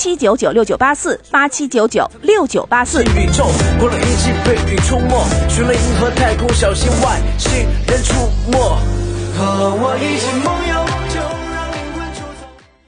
8799698487996984。宇宙过了一季被雨出没，去了银河太空，小心外星人出没。和我一起梦游，就让灵魂出走。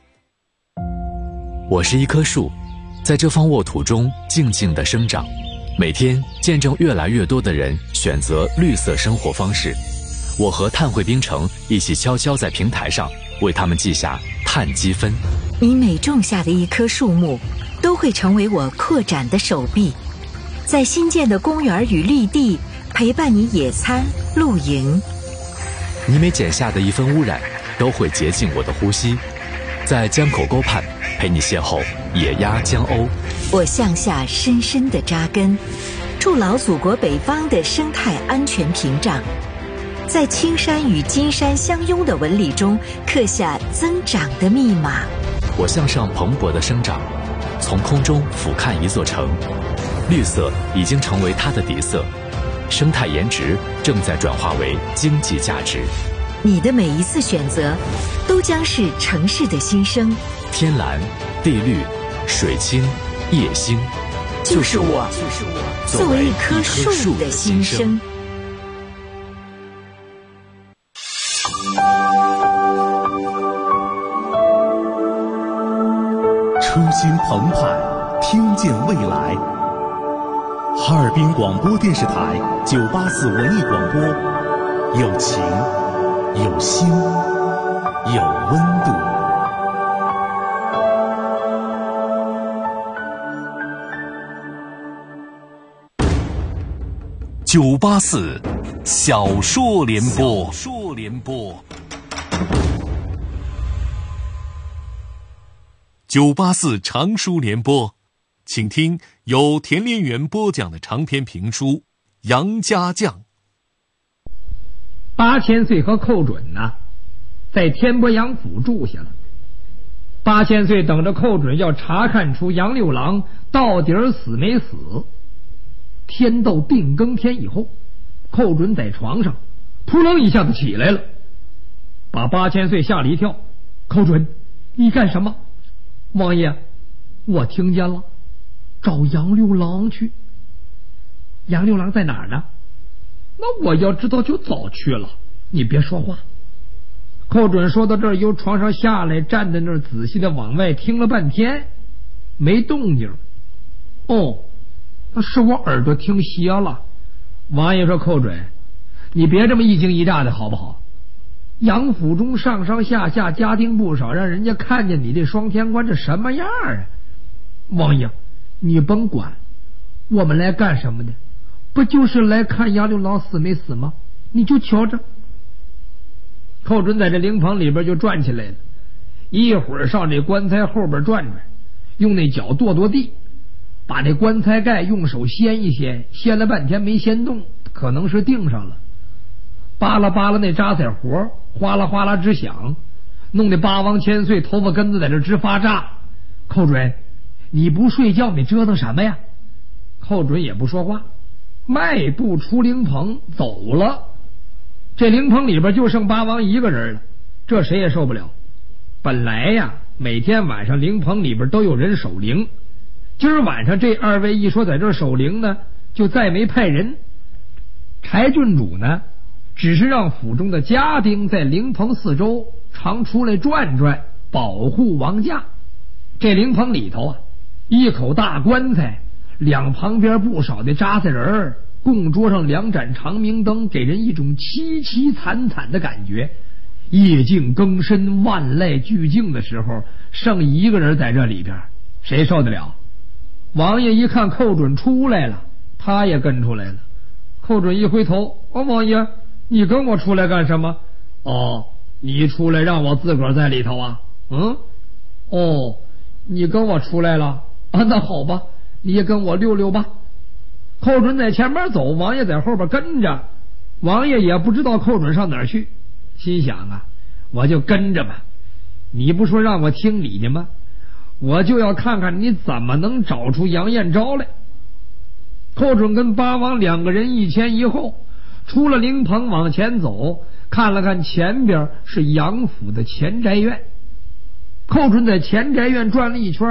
我是一棵树，在这方沃土中静静地生长，每天见证越来越多的人选择绿色生活方式。我和碳汇冰城一起悄悄在平台上为他们记下碳积分。 你每种下的一棵树木，都会成为我扩展的手臂，在新建的公园与绿地陪伴你野餐露营。 你每减下的一分污染，都会洁净我的呼吸，在江口沟畔陪你邂逅野鸭江鸥。 我向下深深地扎根，筑牢祖国北方的生态安全屏障，在青山与金山相拥的纹理中刻下增长的密码。 我向上蓬勃的生长，从空中俯瞰一座城，绿色已经成为它的底色，生态颜值正在转化为经济价值。 你的每一次选择，都将是城市的新生。 天蓝、地绿、水清、夜星， 就是我作为一棵树的心声。 初心澎湃，听见未来。哈尔滨广播电视台984文艺广播，有情，有心，有温度。984小说联播。984长书联播，请听由田连元播讲的长篇评书《杨家将》。 8000岁和寇准呢，在天波杨府住下了。8000岁等着寇准要查看出杨六郎到底死没死。天斗定更天以后，寇准在床上扑棱一下子起来了，把8000岁吓了一跳。寇准，你干什么？王爷，我听见了，找杨六郎去。杨六郎在哪儿呢？那我要知道就早去了，你别说话。寇准说到这儿，由床上下来，站在那儿仔细的往外听了半天，没动静。哦，那是我耳朵听邪了。王爷说，寇准，你别这么一惊一乍的好不好？杨府中上上下下家丁不少，让人家看见你这双天官这什么样啊？王爷，你甭管，我们来干什么的？不就是来看杨六郎死没死吗？你就瞧着。寇准在这灵棚里边就转起来了，一会儿上这棺材后边转转，用那脚跺跺地，把那棺材盖用手掀一掀，掀了半天没掀动，可能是钉上了。扒拉扒拉那扎彩活，哗啦哗啦直响，弄得八王千岁头发根子在这直发炸。寇准，你不睡觉，你折腾什么呀？寇准也不说话，迈步出灵棚走了。这灵棚里边就剩八王一个人了，这谁也受不了。本来呀，每天晚上灵棚里边都有人守灵，今儿晚上这二位一说在这守灵呢，就再没派人。柴郡主呢，只是让府中的家丁在灵棚四周常出来转转，保护王驾。这灵棚里头啊，一口大棺材，两旁边不少的扎菜人，供桌上两盏长明灯，给人一种凄凄惨惨的感觉。夜静更深，万籁俱静的时候，剩一个人在这里边，谁受得了？王爷一看寇准出来了，他也跟出来了。寇准一回头，王爷，你跟我出来干什么？哦，你出来让我自个儿在里头啊？哦，你跟我出来了啊？那好吧，你也跟我溜溜吧。寇准在前面走，王爷在后边跟着。王爷也不知道寇准上哪儿去，心想啊，我就跟着吧。你不说让我听你的吗？我就要看看你怎么能找出杨彦昭来。寇准跟八王两个人一前一后出了灵棚往前走，看了看前边是杨府的前宅院。寇准在前宅院转了一圈，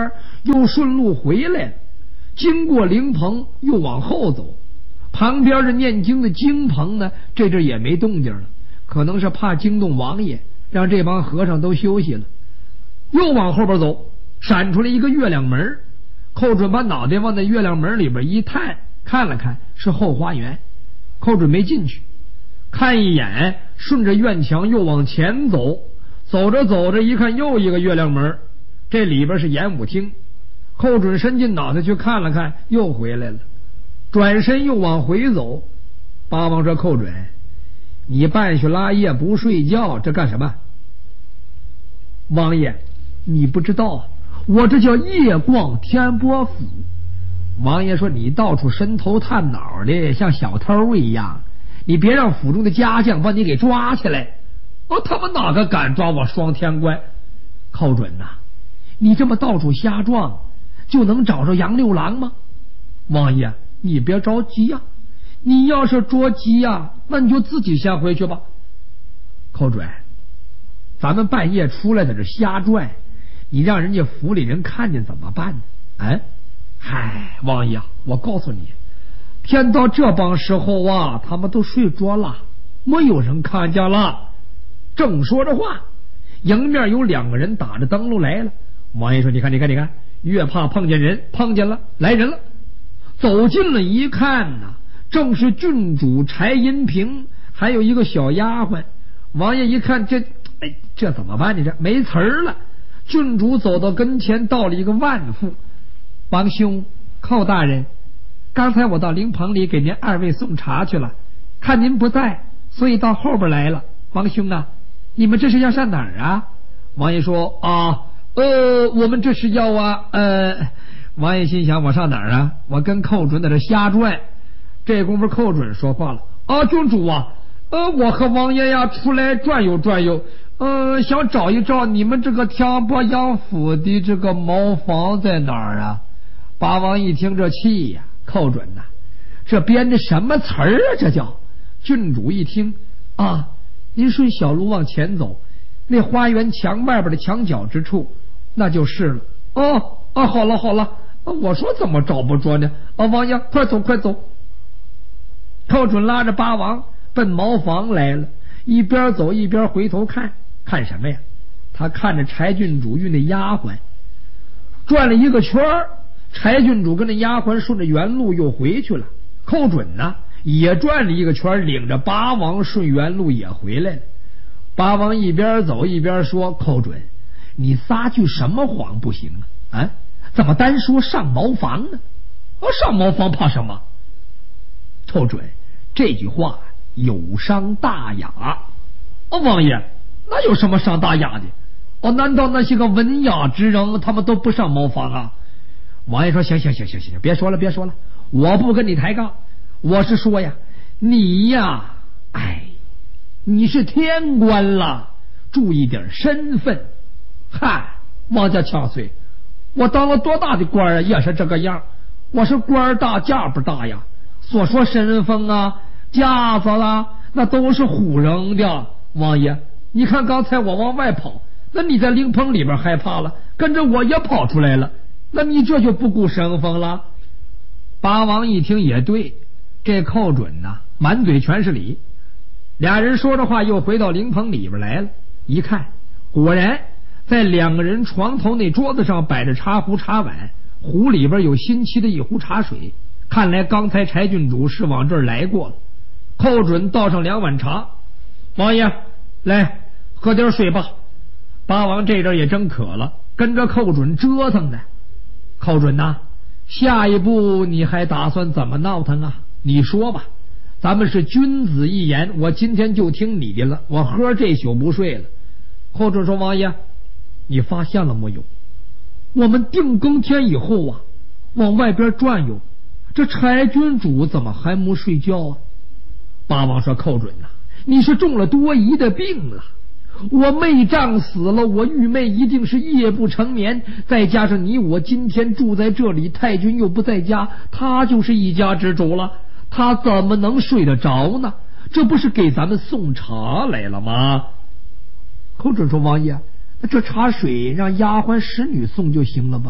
又顺路回来了，经过灵棚又往后走，旁边这念经的经棚呢，这阵也没动静了，可能是怕惊动王爷，让这帮和尚都休息了。又往后边走，闪出来一个月亮门，寇准把脑袋往那月亮门里边一探，看了看是后花园，寇准没进去，看一眼，顺着院墙又往前走，走着走着一看又一个月亮门，这里边是演武厅。寇准伸进脑袋去看了看，又回来了，转身又往回走。八王说：“寇准，你半宿拉夜不睡觉，这干什么？”王爷，你不知道，我这叫夜逛天波府。王爷说：“你到处伸头探脑的，像小偷一样，你别让府中的家将把你给抓起来。他们哪个敢抓我双天官？”寇准呐，你这么到处瞎撞，就能找着杨六郎吗？王爷，你别着急呀，你要是着急呀，那你就自己先回去吧。寇准，咱们半夜出来在这瞎转，你让人家府里人看见怎么办呢？嗨，王爷，我告诉你，天到这帮时候啊，他们都睡着了，没有人看见了。正说着话，迎面有2个人打着灯笼来了。王爷说：“你看，越怕碰见人，碰见了，来人了。”走近了一看呐，正是郡主柴银平，还有一个小丫鬟。王爷一看，这怎么办呢？这没词儿了。郡主走到跟前，道了一个万福：“王兄，寇大人，刚才我到灵棚里给您2位送茶去了，看您不在，所以到后边来了。王兄啊，你们这是要上哪儿啊？”王爷说：“我们这是要王爷心想：我上哪儿啊？我跟寇准在这瞎转。这功夫寇准说话了：“郡主啊，我和王爷呀出来转悠转悠，想找一找你们这个天波杨府的这个茅房在哪儿啊？”八王一听这气呀，寇准呐，这编的什么词儿啊？这叫。郡主一听您顺小路往前走，那花园墙外边的墙角之处，那就是了。好了，我说怎么找不着呢？王爷，快走。寇准拉着八王奔茅房来了，一边走一边回头看什么呀？他看着柴郡主与那丫鬟转了一个圈，柴郡主跟那丫鬟顺着原路又回去了。寇准呢也转了一个圈，领着八王顺原路也回来了。八王一边走一边说：“寇准，你撒句什么谎不行啊？怎么单说上茅房呢？上茅房怕什么？”寇准，这句话有伤大雅。王爷，那有什么伤大雅的？难道那些个文雅之人他们都不上茅房啊？王爷说：“行，别说了，我不跟你抬杠，我是说呀，你呀，你是天官了，注意点身份。王家强岁，我当了多大的官啊，也是这个样。我是官大价不大呀，所说身份啊架子啦，那都是唬人的。王爷，你看刚才我往外跑，那你在灵棚里边害怕了，跟着我也跑出来了，那你这就不顾身份了。八王一听也对，这寇准呐满嘴全是理。俩人说着话又回到灵棚里边来了，一看果然在2个人床头那桌子上摆着茶壶茶碗，壶里边有新沏的一壶茶水，看来刚才柴郡主是往这儿来过了。寇准倒上2碗茶：“王爷，来喝点水吧。”八王这阵也真渴了，跟着寇准折腾呢。寇准呐，下一步你还打算怎么闹腾啊？你说吧，咱们是君子一言，我今天就听你的了，我喝这宿不睡了。寇准说：“王爷，你发现了没有？我们定更天以后啊，往外边转悠，这柴郡主怎么还没睡觉啊？”八王说：“寇准呐，你是中了多疑的病了。我妹丈死了，我玉妹一定是夜不成眠，再加上你我今天住在这里，太君又不在家，他就是一家之主了，他怎么能睡得着呢？这不是给咱们送茶来了吗？”寇准说：“王爷，这茶水让丫鬟使女送就行了吧？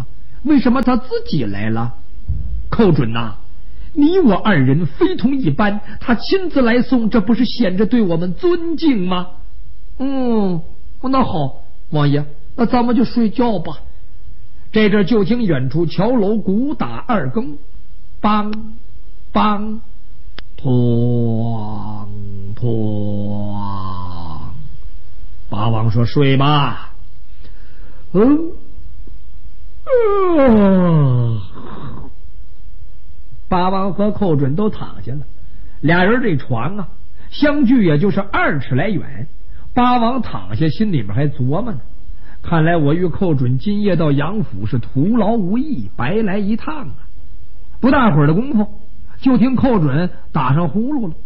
为什么他自己来了？寇准呐，你我二人非同一般，他亲自来送，这不是显着对我们尊敬吗？那好，王爷，那咱们就睡觉吧。这阵就听远处桥楼鼓打二更，梆梆砰砰。八王说：“睡吧。”八王和寇准都躺下了，俩人这床啊，相距也就是2尺来远。八王躺下，心里面还琢磨呢，看来我与寇准今夜到杨府是徒劳无益，白来一趟啊！不大会儿的功夫，就听寇准打上呼噜了。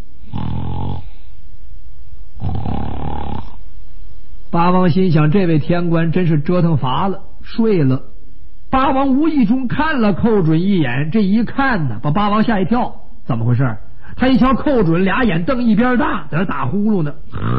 八王心想，这位天官真是折腾乏了，睡了。八王无意中看了寇准一眼，这一看呢，把八王吓一跳。怎么回事？他一瞧寇准俩眼瞪一边大，在那打呼噜呢。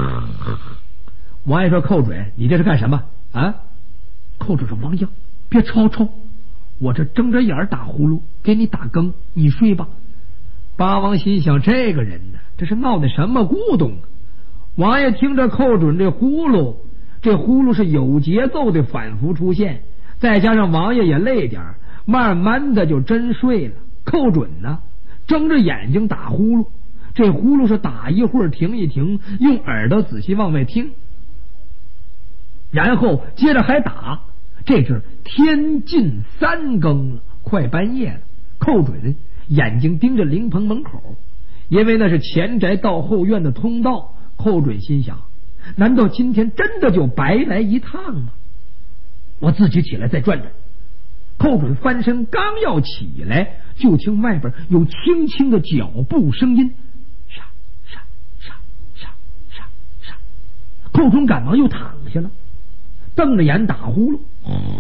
王爷说：“寇准，你这是干什么啊？”寇准说：“王爷，别吵，我这睁着眼打呼噜，给你打更，你睡吧。”八王心想，这个人呢，这是闹的什么咕咚啊？王爷听着寇准这呼噜，这呼噜是有节奏的反复出现，再加上王爷也累点，慢慢的就真睡了。寇准呢，睁着眼睛打呼噜，这呼噜是打一会儿停一停，用耳朵仔细往外听，然后接着还打。这阵天近3更了，快半夜了。寇准眼睛盯着灵棚门口，因为那是前宅到后院的通道。寇准心想，难道今天真的就白来一趟吗？我自己起来再转转。寇准翻身刚要起来，就听外边有轻轻的脚步声音，沙沙沙沙沙沙。寇准赶忙又躺下了，瞪着眼打呼噜。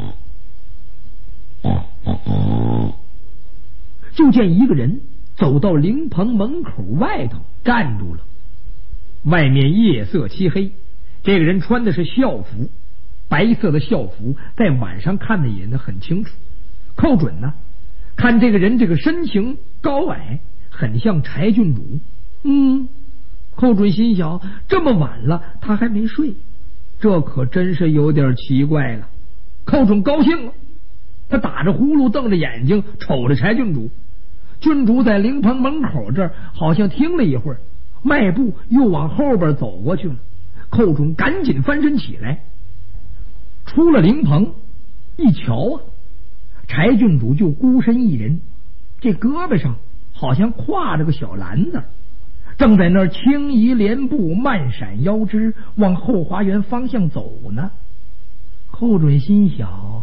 就见一个人走到灵棚门口外头站住了。外面夜色漆黑，这个人穿的是校服，白色的校服，在晚上看的也很清楚。寇准呢，看这个人这个身形高矮，很像柴郡主。寇准心想，这么晚了他还没睡，这可真是有点奇怪了。寇准高兴了，他打着呼噜，瞪着眼睛瞅着柴郡主。郡主在灵棚门口这儿好像听了一会儿，迈步又往后边走过去了。寇准赶紧翻身起来，出了灵棚，一瞧啊，柴郡主就孤身一人，这胳膊上好像挎着个小篮子，正在那儿轻移莲步，慢闪腰肢，往后花园方向走呢。寇准心想，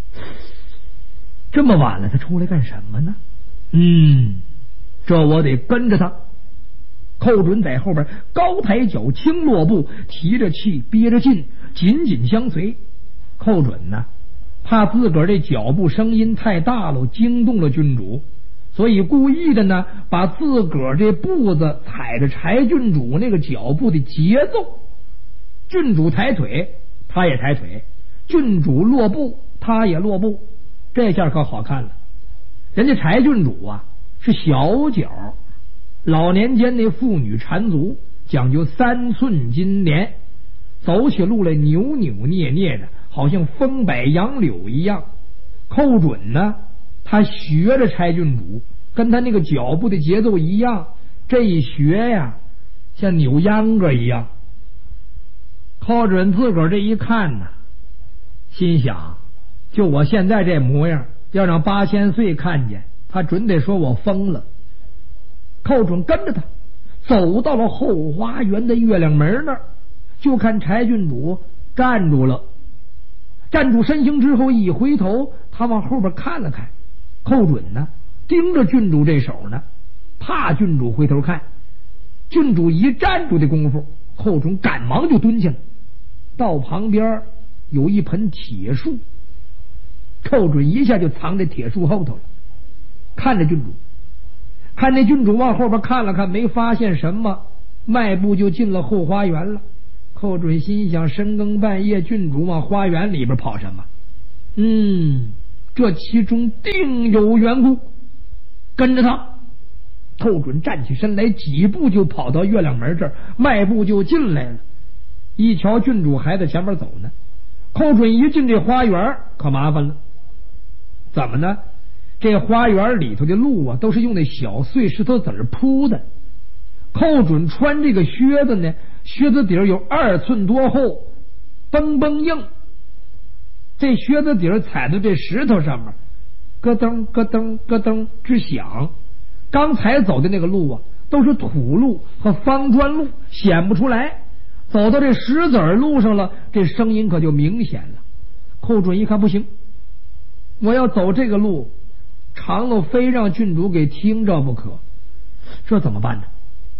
这么晚了他出来干什么呢？这我得跟着他。寇准在后边高抬脚，轻落步，提着气，憋着劲，紧紧相随。寇准呢，怕自个儿这脚步声音太大了，惊动了郡主，所以故意的呢，把自个儿这步子踩着柴郡主那个脚步的节奏。郡主抬腿，他也抬腿；郡主落步，他也落步。这下可好看了，人家柴郡主啊是小脚。老年间那妇女缠足，讲究3寸金莲，走起路来扭扭捏捏的，好像风摆杨柳一样。寇准呢，他学着柴郡主，跟他那个脚步的节奏一样，这一学呀，像扭秧歌一样。寇准自个儿这一看呢，心想，就我现在这模样，要让8000岁看见，他准得说我疯了。寇准跟着他走到了后花园的月亮门那儿，就看柴郡主站住了。站住身形之后，一回头，他往后边看了看。寇准呢，盯着郡主这手呢，怕郡主回头看。郡主一站住的功夫，寇准赶忙就蹲下了。到旁边有一盆铁树，寇准一下就藏在铁树后头了，看着郡主。看那郡主往后边看了看，没发现什么，迈步就进了后花园了。寇准心想，深更半夜郡主往花园里边跑什么？ 这其中定有缘故。跟着他，寇准站起身来，几步就跑到月亮门这儿，迈步就进来了。一瞧郡主还在前面走呢，寇准一进这花园可麻烦了。怎么呢？这花园里头的路啊，都是用那小碎石头子铺的。寇准穿这个靴子呢，靴子底儿有2寸多厚，绷绷硬。这靴子底儿踩在这石头上面，咯噔咯噔咯噔直响。刚才走的那个路啊，都是土路和方砖路，显不出来。走到这石子路上了，这声音可就明显了。寇准一看不行，我要走这个路，长了非让郡主给听着不可，这怎么办呢？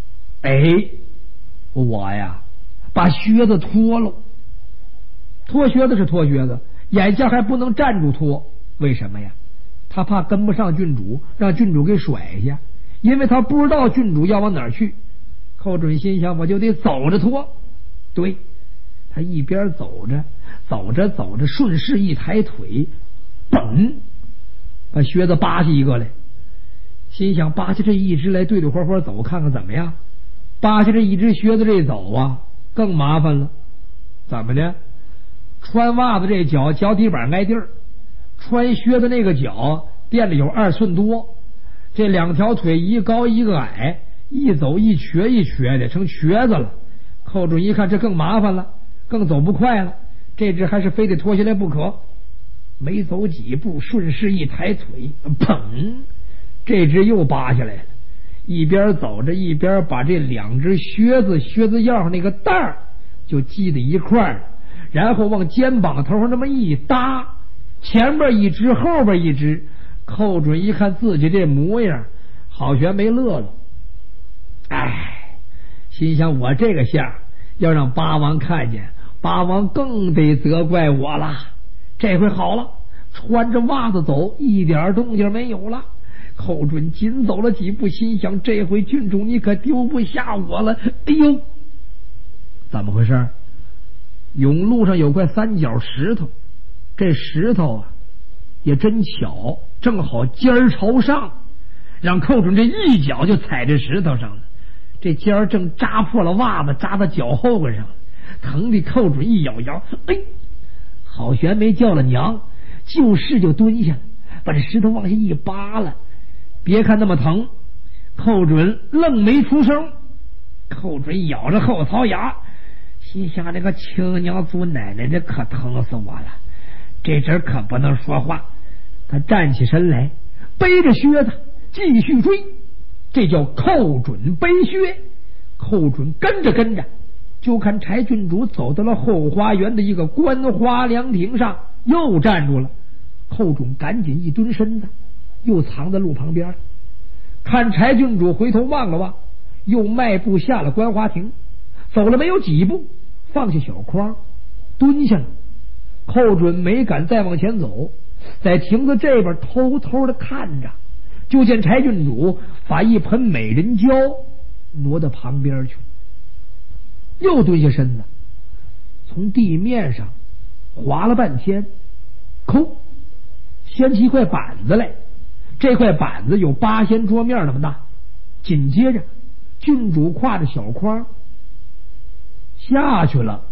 我呀把靴子脱了。脱靴子是脱靴子，眼下还不能站住脱。为什么呀？他怕跟不上郡主，让郡主给甩下，因为他不知道郡主要往哪儿去。寇准心想，我就得走着脱。对，他一边走着走着，顺势一抬腿，嘣，把靴子扒下一个来。心想扒下这一只来，对对活活走，看看怎么样。扒下这一只靴子这走啊，更麻烦了。怎么的？穿袜子这脚底板挨地儿，穿靴子那个脚垫了有2寸多，这2条腿一高一个矮，一走一瘸一瘸的，成瘸子了。寇准一看这更麻烦了，更走不快了，这只还是非得脱下来不可。没走几步，顺势一抬腿，砰，这只又扒下来了。一边走着一边把这2只靴子腰上那个带儿就系在一块儿，然后往肩膀头上那么一搭，前边一只后边一只。寇准一看自己这模样，好悬没乐了。心想我这个相要让八王看见，八王更得责怪我了。这回好了，穿着袜子走，一点动静没有了。寇准紧走了几步，心想这回郡主你可丢不下我了。哎呦，怎么回事？甬路上有块3角石头，这石头啊也真巧，正好尖儿朝上，让寇准这一脚就踩这石头上了。这尖儿正扎破了袜子，扎到脚后跟上了，疼的寇准一咬牙，好悬没叫了娘，就蹲下了，把这石头往下一扒了。别看那么疼，寇准愣没出声。寇准咬着后槽牙，心想那个亲娘祖奶奶，这可疼死我了，这阵可不能说话。他站起身来，背着靴子继续追，这叫寇准背靴。寇准跟着，就看柴郡主走到了后花园的一个观花凉亭上，又站住了。寇准赶紧一蹲身子，又藏在路旁边。看柴郡主回头望了望，又迈步下了观花亭，走了没有几步，放下小筐蹲下了。寇准没敢再往前走，在亭子这边偷偷的看着，就见柴郡主把一盆美人蕉挪到旁边去，又蹲下身子，从地面上划了半天，掀起一块板子来。这块板子有8仙桌面那么大。紧接着郡主挎着小筐下去了。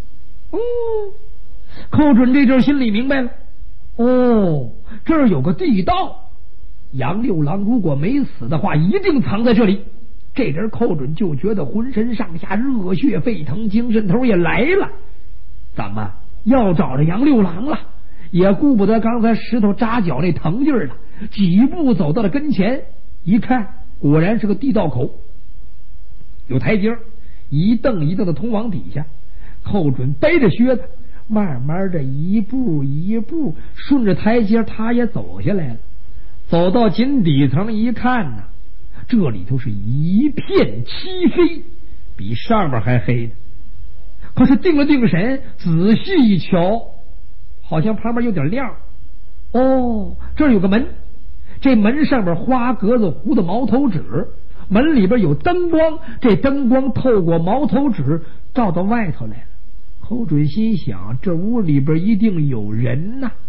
寇准这阵心里明白了，这儿有个地道，杨六郎如果没死的话，一定藏在这里。这阵寇准就觉得浑身上下热血沸腾，精神头也来了。怎么要找着杨六郎了？也顾不得刚才石头扎脚那疼劲儿了，几步走到了跟前，一看果然是个地道口，有台阶，一蹬一蹬的通往底下。寇准背着靴子，慢慢的一步一步顺着台阶，他也走下来了。走到井底层一看呢，这里头是一片漆黑，比上面还黑呢。可是定了定神，仔细一瞧，好像旁边有点亮。这儿有个门，这门上面花格子糊的毛头纸，门里边有灯光，这灯光透过毛头纸照到外头来了。寇准心想，这屋里边一定有人呐。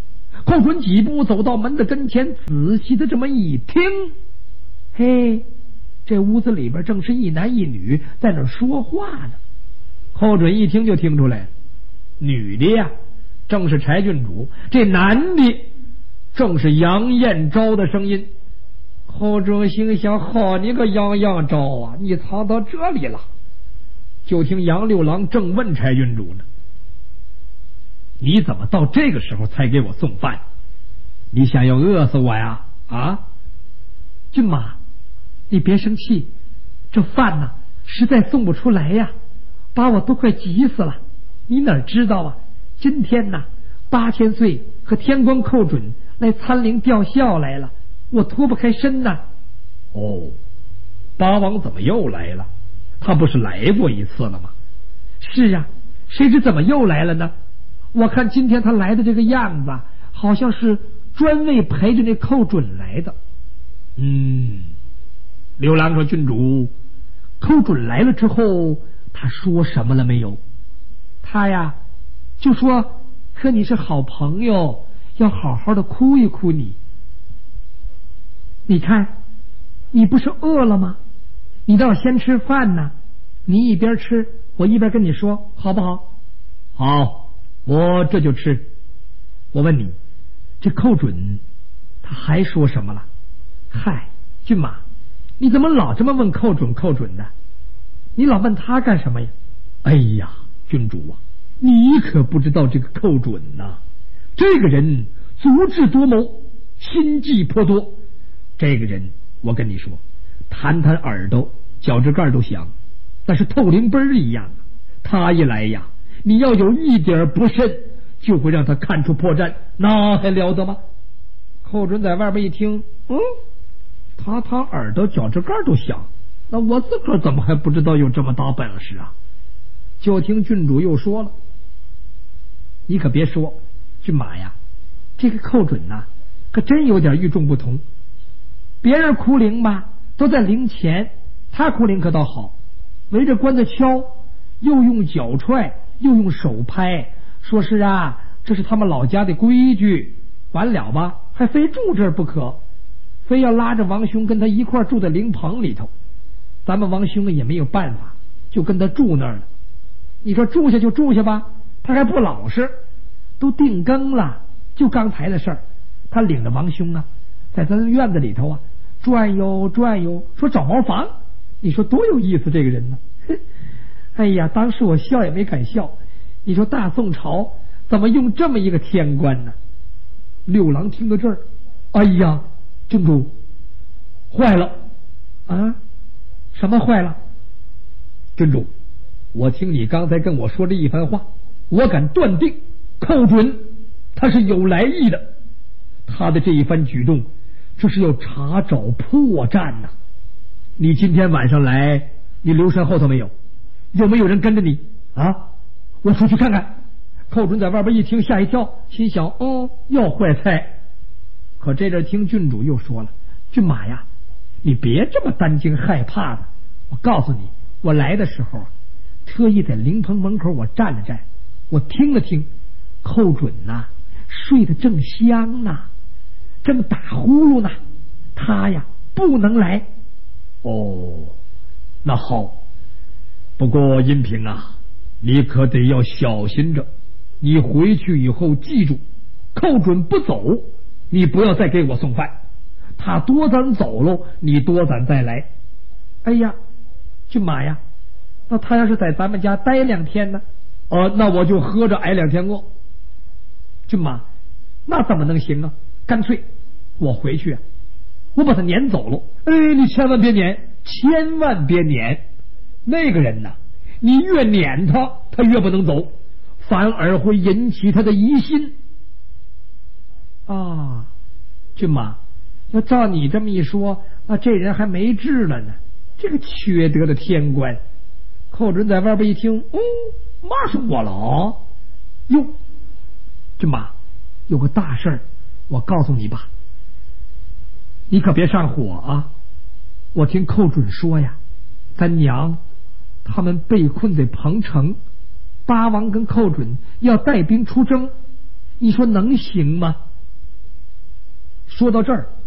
寇准几步走到门的跟前，仔细的这么一听，嘿，这屋子里边正是一男一女在那说话呢。寇准一听就听出来了，女的呀正是柴郡主，这男的正是杨彦昭的声音。寇准心想，好你个杨彦昭啊，你藏到这里了。就听杨六郎正问柴郡主呢，你怎么到这个时候才给我送饭？你想要饿死我呀？啊，郡妈，你别生气，这饭呢实在送不出来呀，把我都快急死了。你哪知道啊，今天呢8000岁和天官寇准来参陵吊孝来了，我脱不开身呐。哦，八王怎么又来了？他不是来过一次了吗？是呀，谁知怎么又来了呢？我看今天他来的这个样子，好像是专为陪着那寇准来的。刘郎说，郡主，寇准来了之后他说什么了没有？他呀就说和你是好朋友，要好好的哭一哭你。你看你不是饿了吗？你倒先吃饭呢，你一边吃我一边跟你说，好不好？好，我这就吃。我问你，这寇准他还说什么了？嗨，郡妈，你怎么老这么问寇准的？你老问他干什么呀？哎呀，郡主啊，你可不知道这个寇准呐，这个人足智多谋，心计颇多。这个人我跟你说，弹耳朵脚趾盖都响，但是透灵奔一样。他一来呀，你要有一点不慎，就会让他看出破绽，那还了得吗？寇准在外边一听，他耳朵脚趾盖都响，那我自个儿怎么还不知道有这么大本事啊？就听郡主又说了，你可别说，郡妈呀，这个寇准呐，可真有点与众不同。别人哭灵吧都在灵前，他哭灵可倒好，围着棺材敲，又用脚踹又用手拍，说是啊，这是他们老家的规矩。完了吧，还非住这儿不可，非要拉着王兄跟他一块住在灵棚里头。咱们王兄也没有办法，就跟他住那儿了。你说住下就住下吧，他还不老实。都定更了，就刚才的事儿，他领着王兄啊在咱院子里头啊转悠，说找茅房。你说多有意思这个人呢。哎呀，当时我笑也没敢笑。你说大宋朝怎么用这么一个天官呢？六郎听到这儿，哎呀，郡主，坏了啊！什么坏了？郡主，我听你刚才跟我说这一番话，我敢断定寇准他是有来意的，他的这一番举动，这是要查找破绽呐。你今天晚上来，你留神后头没有？有没有人跟着你啊？我出去看看。寇准在外边一听吓一跳，心想要坏菜。可这阵听郡主又说了，郡妈呀，你别这么担惊害怕的。我告诉你，我来的时候特意在灵棚门口我站了站，我听了听，寇准呐睡得正香呢，正打呼噜呢，他呀不能来。那好，不过银平啊，你可得要小心着。你回去以后记住，寇准不走，你不要再给我送饭。他多咱走喽，你多咱再来。哎呀，郡妈呀，那他要是在咱们家待2天呢？那我就喝着挨2天饿。郡妈，那怎么能行啊？干脆我回去啊，我把他撵走喽。你千万别撵，千万别撵。那个人呐，你越撵他，他越不能走，反而会引起他的疑心啊。郡妈，要照你这么一说，那这人还没治了呢，这个缺德的天官。寇准在外边一听，骂上我了啊！哟，郡妈，有个大事儿，我告诉你吧，你可别上火啊！我听寇准说呀，咱娘他们被困在彭城，八王跟寇准要带兵出征，你说能行吗？ 说到这儿，